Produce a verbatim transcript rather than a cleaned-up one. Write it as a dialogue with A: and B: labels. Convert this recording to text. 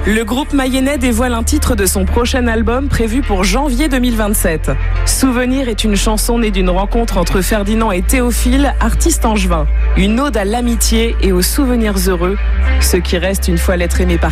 A: Le groupe mayennais dévoile un titre de son prochain album prévu pour janvier deux mille vingt-sept. Souvenir est une chanson née d'une rencontre entre Ferdinand et Théophile, artiste angevin. Une ode à l'amitié et aux souvenirs heureux, ce qui reste une fois l'être aimé par